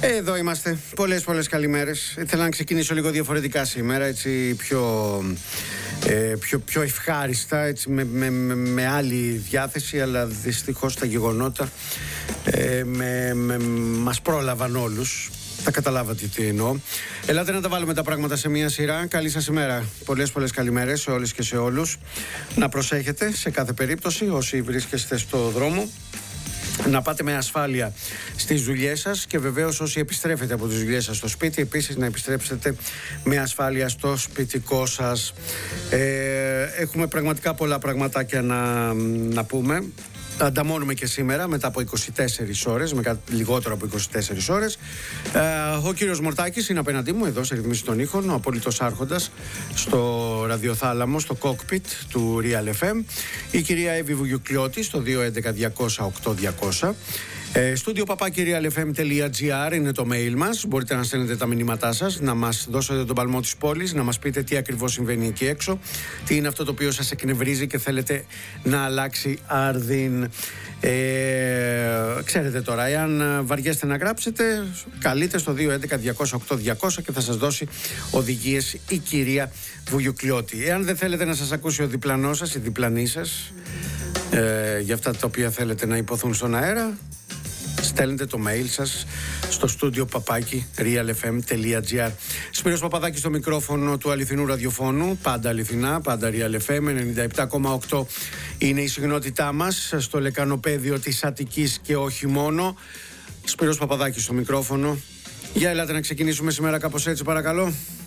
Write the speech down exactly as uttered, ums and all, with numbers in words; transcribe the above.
Εδώ είμαστε. Πολλές πολλές καλημέρες. Ήθελα να ξεκινήσω λίγο διαφορετικά σήμερα, έτσι πιο, ε, πιο, πιο ευχάριστα, έτσι, με, με, με, με άλλη διάθεση, αλλά δυστυχώς τα γεγονότα ε, με, με, μας πρόλαβαν όλους. Θα καταλάβατε τι εννοώ. Ελάτε να τα βάλουμε τα πράγματα σε μία σειρά. Καλή σας ημέρα. Πολλές πολλές καλημέρες σε όλες και σε όλους. Να προσέχετε σε κάθε περίπτωση όσοι βρίσκεστε στο δρόμο. Να πάτε με ασφάλεια στις δουλειές σας και βεβαίως όσοι επιστρέφετε από τις δουλειές σας στο σπίτι, επίσης να επιστρέψετε με ασφάλεια στο σπιτικό σας. Ε, έχουμε πραγματικά πολλά πραγματάκια να, να πούμε. Ανταμώνουμε και σήμερα μετά από είκοσι τέσσερις ώρες, με κάτι λιγότερο από είκοσι τέσσερις ώρες. Ε, ο κύριος Μορτάκης είναι απέναντί μου εδώ σε ρυθμίσεις των ήχων, ο απόλυτος άρχοντας στο ραδιοθάλαμο, στο cockpit του Real εφ εμ. Η κυρία Εύη Βουγιουκλιώτη στο δύο έντεκα διακόσια οκτώ διακόσια. Στούντιο παπάκι real f m τελεία g r είναι το mail μας. Μπορείτε να στέλνετε τα μηνύματά σας, να μας δώσετε τον παλμό της πόλης, να μας πείτε τι ακριβώς συμβαίνει εκεί έξω, τι είναι αυτό το οποίο σας εκνευρίζει και θέλετε να αλλάξει άρδιν. Ε, ξέρετε τώρα, εάν βαριέστε να γράψετε, καλείτε στο δύο έντεκα διακόσια οκτώ διακόσια και θα σας δώσει οδηγίες η κυρία Βουγιουκλιώτη. Εάν δεν θέλετε να σας ακούσει ο διπλανός σας, η διπλανή σας, ε, για αυτά τα οποία θέλετε να υποθούν στον αέρα, στέλνετε το mail σας στο στούντιο παπάκι real f m τελεία g r. Σπύρος Παπαδάκης στο μικρόφωνο του αληθινού ραδιοφώνου, πάντα αληθινά, πάντα Real εφ εμ ενενήντα επτά κόμμα οκτώ είναι η συχνότητά μας στο λεκανοπέδιο της Αττικής και όχι μόνο. Σπύρος Παπαδάκης στο μικρόφωνο. Για ελάτε να ξεκινήσουμε σήμερα κάπως έτσι, παρακαλώ.